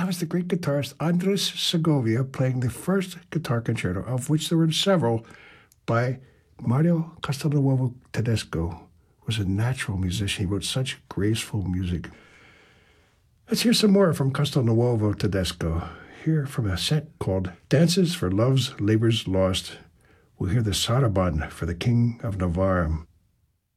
was the great guitarist Andres Segovia playing the first guitar concerto, of which there were several, by Mario Castelnuovo Tedesco. He was a natural musician. He wrote such graceful music. Let's hear some more from Castelnuovo Tedesco. Here from a set called Dances for Love's Labors Lost, we'll hear the Saraband for the King of Navarre.